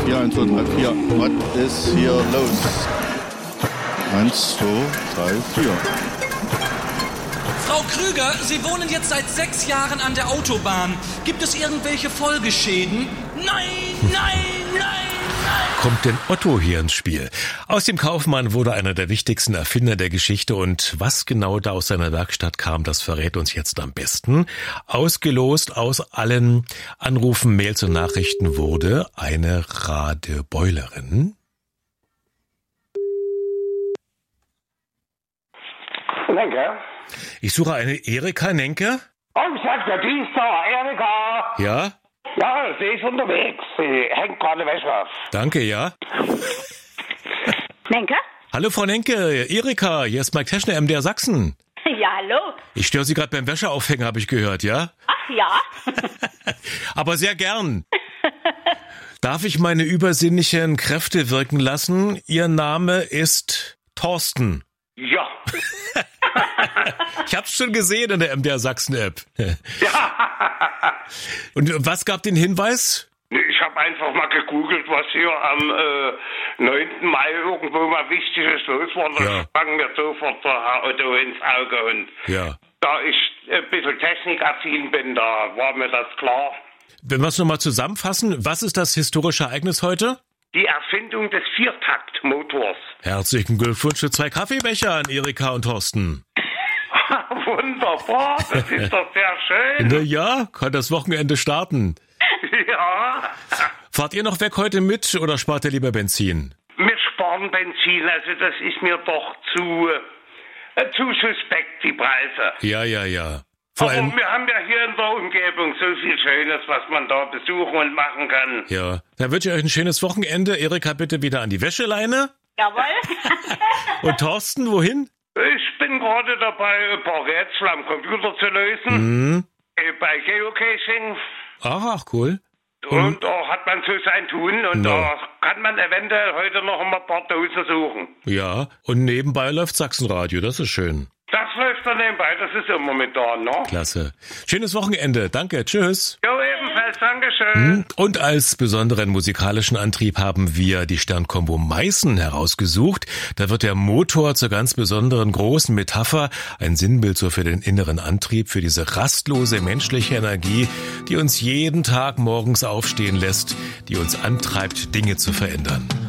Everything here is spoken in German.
4, 1, 2, 3, 4. Was ist hier los? 1, 2, 3, 4. Frau Krüger, Sie wohnen jetzt seit 6 Jahren an der Autobahn. Gibt es irgendwelche Folgeschäden? Nein, nein, nein, nein. Kommt denn Otto hier ins Spiel? Aus dem Kaufmann wurde einer der wichtigsten Erfinder der Geschichte und was genau da aus seiner Werkstatt kam, das verrät uns jetzt am besten. Ausgelost aus allen Anrufen, Mails und Nachrichten wurde eine Radebeulerin. Nenke? Ich suche eine Erika Nenke. Oh, sagt der die ist da, Erika. Ja? Ja, sie ist unterwegs. Sie hängt gerade Wäsche auf. Danke, ja. Nenke? Hallo Frau Nenke, Erika, hier ist Mike Teschner, MDR Sachsen. Ja, hallo. Ich störe Sie gerade beim Wäscheaufhängen, habe ich gehört, ja? Ach ja. Aber sehr gern. Darf ich meine übersinnlichen Kräfte wirken lassen? Ihr Name ist Thorsten. Ja. Ich hab's schon gesehen in der MDR Sachsen-App. Ja. Und was gab den Hinweis? Ich habe einfach mal gegoogelt, was hier am 9. Mai irgendwo mal Wichtiges los war. Da sprang mir sofort der Herr Otto ins Auge. Und da ich ein bisschen technikaffin bin, da war mir das klar. Wenn wir es nochmal zusammenfassen, was ist das historische Ereignis heute? Die Erfindung des Viertaktmotors. Herzlichen Glückwunsch für 2 Kaffeebecher an Erika und Thorsten. Wunderbar, das ist doch sehr schön. Na ja, kann das Wochenende starten. Ja. Fahrt ihr noch weg heute mit oder spart ihr lieber Benzin? Wir sparen Benzin, also das ist mir doch zu suspekt, die Preise. Ja. Aber wir haben ja hier in der Umgebung so viel Schönes, was man da besuchen und machen kann. Ja, dann wünsche ich euch ein schönes Wochenende. Erika, bitte wieder an die Wäscheleine. Jawohl. Und Thorsten, wohin? Ich bin gerade dabei, ein paar Rätsel am Computer zu lösen. Bei Geocaching. Ach, cool. Und da hat man so sein Tun und da kann man eventuell heute noch ein paar Dosen suchen. Ja, und nebenbei läuft Sachsenradio, das ist schön. Das läuft dann nebenbei, das ist immer mit da, ne? Klasse. Schönes Wochenende, danke, tschüss. Jo, ebenfalls, dankeschön. Und als besonderen musikalischen Antrieb haben wir die Sternkombo Meißen herausgesucht. Da wird der Motor zur ganz besonderen großen Metapher, ein Sinnbild so für den inneren Antrieb, für diese rastlose menschliche Energie, die uns jeden Tag morgens aufstehen lässt, die uns antreibt, Dinge zu verändern.